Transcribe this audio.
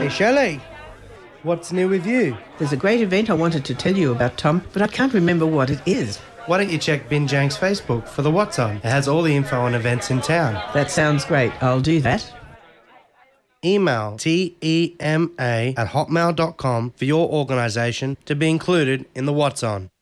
Hey, Shelley, what's new with you? There's a great event I wanted to tell you about, Tom, but I can't remember what it is. Why don't you check Binjank's Facebook for the What's On? It has all the info on events in town. That sounds great. I'll do that. Email tema@hotmail.com for your organisation to be included in the What's On.